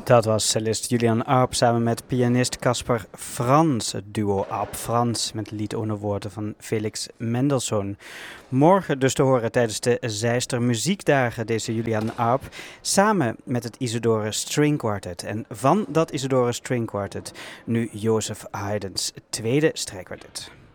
Dat was cellist Julian Arp samen met pianist Caspar Frans. Het duo Arp-Frans met lied onder woorden van Felix Mendelssohn. Morgen dus te horen tijdens de Zeister Muziekdagen deze Julian Arp samen met het Isidore String Quartet. En van dat Isidore String Quartet nu Joseph Haydn's tweede strijkkwartet.